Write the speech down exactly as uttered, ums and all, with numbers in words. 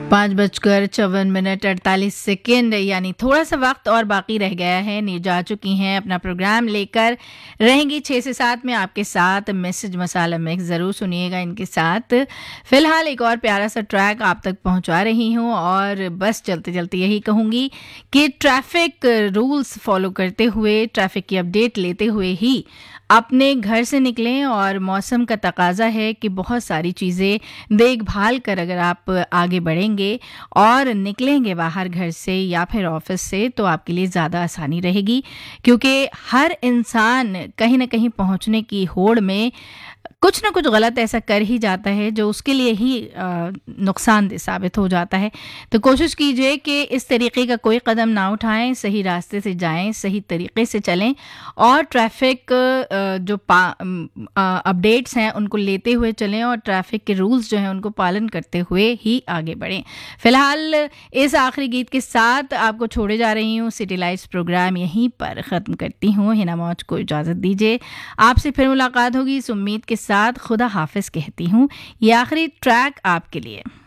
पाँच बजकर चौवन मिनट अड़तालीस सेकेंड यानी थोड़ा सा वक्त और बाकी रह गया है। नीर जा चुकी हैं अपना प्रोग्राम लेकर, रहेंगी छः से सात में आपके साथ। मैसेज मसाला मिक्स ज़रूर सुनिएगा इनके साथ। फ़िलहाल एक और प्यारा सा ट्रैक आप तक पहुंचा रही हूं और बस चलते चलते यही कहूँगी कि ट्रैफिक रूल्स फॉलो करते हुए, ट्रैफिक की अपडेट लेते हुए ही अपने घर से निकलें। और मौसम का तकाजा है कि बहुत सारी चीज़ें देखभाल कर अगर आप आगे बढ़ेंगे और निकलेंगे बाहर घर से या फिर ऑफिस से, तो आपके लिए ज़्यादा आसानी रहेगी, क्योंकि हर इंसान कहीं ना कहीं पहुंचने की होड़ में कुछ ना कुछ गलत ऐसा कर ही जाता है जो उसके लिए ही नुकसानदेह साबित हो जाता है। तो कोशिश कीजिए कि इस तरीके का कोई कदम ना उठाएं, सही रास्ते से जाएं, सही तरीके से चलें और ट्रैफिक जो अपडेट्स हैं उनको लेते हुए चलें और ट्रैफिक के रूल्स जो हैं उनको पालन करते हुए ही आगे बढ़ें। फिलहाल इस आखिरी गीत के साथ आपको छोड़े जा रही हूँ। सिटी लाइट्स प्रोग्राम यहीं पर ख़त्म करती हूँ। हिना मौज को इजाज़त दीजिए। आपसे फिर मुलाकात होगी इस उम्मीद के साथ। खुदा हाफिज कहती हूँ। ये आखिरी ट्रैक आपके लिए।